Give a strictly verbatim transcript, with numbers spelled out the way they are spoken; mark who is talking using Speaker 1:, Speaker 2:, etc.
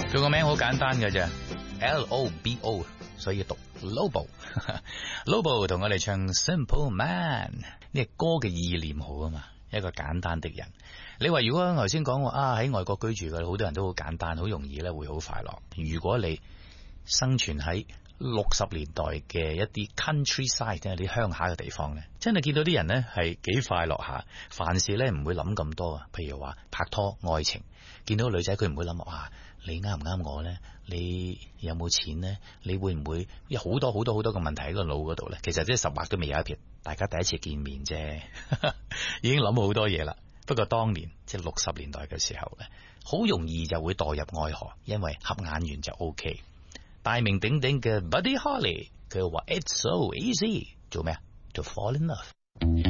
Speaker 1: 佢個名好簡單嘅啫 ，L O B O， 所以讀 Lobo。Lobo 同我哋唱 Simple Man， 呢個歌嘅意念好啊嘛，一個簡單的人。你話如果頭先講話啊喺外國居住嘅好多人都好簡單，好容易咧會好快樂。如果你生存喺六十年代嘅一啲 countryside， 即係啲鄉下嘅地方咧，真係見到啲人咧係幾快樂下，凡事咧唔會諗咁多啊。譬如話拍拖愛情，見到個女仔佢唔會諗啊，你啱唔啱我咧？你有冇錢咧？你會唔會有好多好多好多嘅問題喺個腦嗰度咧？其實即係十劃都未有一撇，大家第一次見面啫，已經諗好多嘢啦。不過當年即係六十年代嘅時候咧，好容易就會墮入愛河，因為合眼緣就 OK。大名鼎鼎嘅 Buddy Holly， 佢話 It's so easy， 做咩啊？To fall in love。